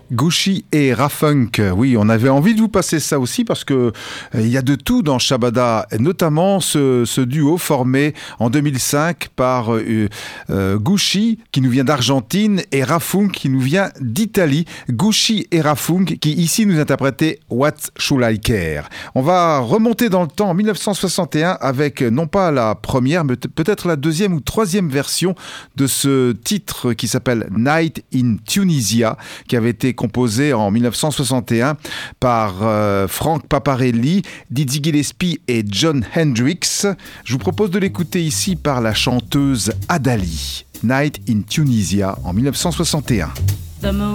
Gucci et Rafunk, oui, on avait envie de vous passer ça aussi parce que il y a de tout dans Shabada, notamment ce duo formé en 2005 par Gucci qui nous vient d'Argentine et Rafunk qui nous vient d'Italie. Gucci et Rafunk qui ici nous interprétaient What Should I Care. On va remonter dans le temps en 1961 avec non pas la première mais peut-être la deuxième ou troisième version de ce titre qui s'appelle Night in Tunisia, qui avait été composé en 1961 par Frank Paparelli, Dizzy Gillespie et Jon Hendrix. Je vous propose de l'écouter ici par la chanteuse Adali. Night in Tunisia en 1961.